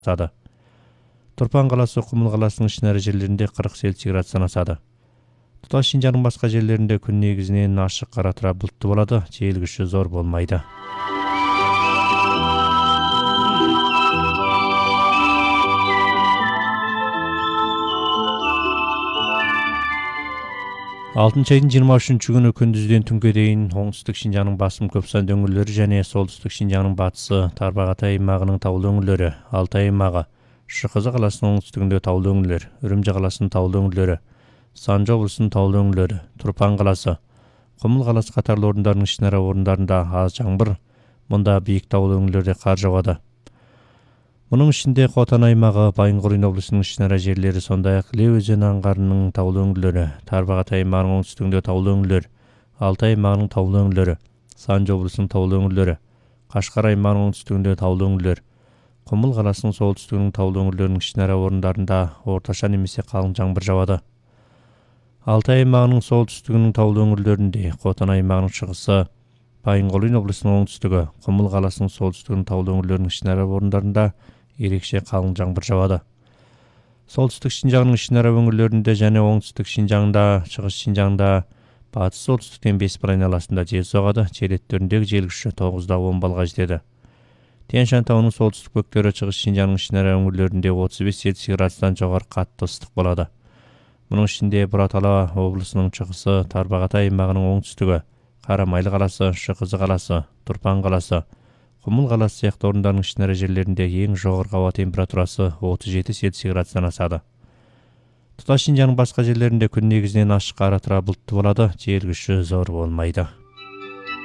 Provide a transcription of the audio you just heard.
асады. Турпан қаласы, Құмыл қаласының ішінара жерлерінде 40 градустан асады. Тұтас Шинжаңның басқа жерлерінде күн негізінен ашық қара тұра бұлтты болады, жел күші зор болмайды. Алтыншы айдың 23 күні күндізден түнге дейін оңтүстік Шинжаңның басым көп санды өңірлері және солтүстік Шинжаңның батысы, Тарбағатай аймағының таулы өңірлері, Алтай аймағы, Шықызы қаласының оңтүстігінде таулы өңірлер, Үрімжі қаласының таулы өңірлері, Санжы облысының таулы өңірлері, Турпан қаласы, Құмыл қаласы қатарлы орындардың ішінара орындарында аз жаңбыр, мұнда биік таулы өңірлерде қар жауады. Мұның ішінде Қотан аймағы, Байынқорин облысының ішінара жерлері, сондай-ақ Іле өзені аңғарының таулы өңірлері, Тарбағатай аймағының оңтүстігінде таулы өңірлер, Алтай аймағының таулы өңірлері, Санжы облысының таулы өңірлері, Қашқар аймағының оңтүстігінде таулы өңірлер, Құмыл қаласының солтүстігінің таулы өңірлерінің ішінара орындарында орташа немесе қалың жаңбыр жауады. Алтай аймағының солтүстігінің таулы өңірлерінде, Қотан аймағының шығысы, Байынқорин облысының оңтүстігі, Құмыл қаласының солтүстігінің таулы өңірлерінің ішінара орындарында ерекше қалың жаңбыр жауады. Солтүстік Шинжаңның ішінара өңірлерінде және оңтүстік Шинжаңда, шығыс Шинжаңда, батыс солтүстіктен 5 айналасында жел соғады, желеттеріндегі жел күші 9-10 балға жетеді. Тянь-Шань тауының солтүстік бөктері шығыс Шинжаңның ішінара өңірлерінде 35 градустан жоғары қатты ыстық болады. Мұның ішінде Бұратала облысының шығысы, Тарбағатай аймағының оңтүстігі, Қарамайлы қаласы, Шықызы қаласы, Турпан қаласы, Құмыл қаласы сияқты орындардың ішінара жерлерінде ең жоғарғы ауа температурасы 37 градустан асады. Тұтас Шинжаңның басқа жерлерінде күн негізінен ашық қара тұра бұлтты болады, жел күші зор болмайды.